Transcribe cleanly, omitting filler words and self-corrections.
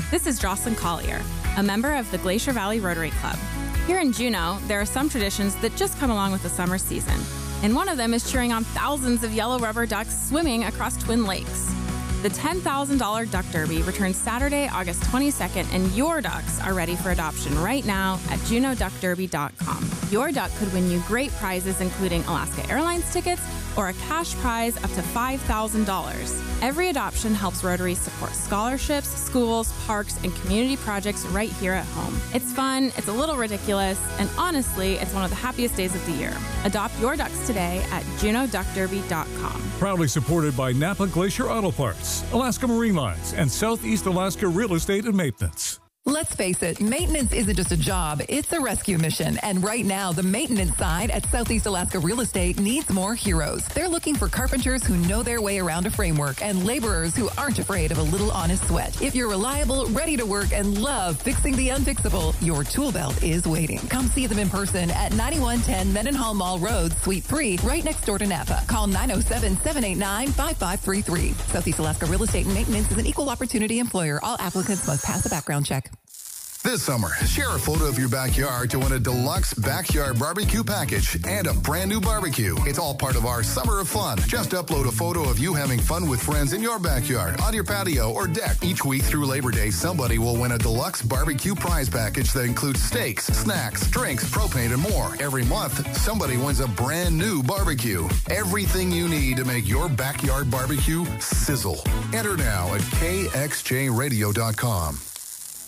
This is Jocelyn Collier, a member of the Glacier Valley Rotary Club. Here in Juneau, there are some traditions that just come along with the summer season, and one of them is cheering on thousands of yellow rubber ducks swimming across Twin Lakes. The $10,000 Duck Derby returns Saturday, August 22nd, and your ducks are ready for adoption right now at JuneauDuckDerby.com. Your duck could win you great prizes, including Alaska Airlines tickets or a cash prize up to $5,000. Every adoption helps Rotary support scholarships, schools, parks, and community projects right here at home. It's fun, it's a little ridiculous, and honestly, it's one of the happiest days of the year. Adopt your ducks today at JuneauDuckDerby.com. Proudly supported by Napa Glacier Auto Parts, Alaska Marine Lines, and Southeast Alaska Real Estate and Maintenance. Let's face it, maintenance isn't just a job, it's a rescue mission. And right now, the maintenance side at Southeast Alaska Real Estate needs more heroes. They're looking for carpenters who know their way around a framework and laborers who aren't afraid of a little honest sweat. If you're reliable, ready to work, and love fixing the unfixable, your tool belt is waiting. Come see them in person at 9110 Mendenhall Mall Road, Suite 3, right next door to Napa. Call 907-789-5533. Southeast Alaska Real Estate and Maintenance is an equal opportunity employer. All applicants must pass a background check. This summer, share a photo of your backyard to win a deluxe backyard barbecue package and a brand new barbecue. It's all part of our Summer of Fun. Just upload a photo of you having fun with friends in your backyard, on your patio, or deck. Each week through Labor Day, somebody will win a deluxe barbecue prize package that includes steaks, snacks, drinks, propane, and more. Every month, somebody wins a brand new barbecue. Everything you need to make your backyard barbecue sizzle. Enter now at KXJRadio.com.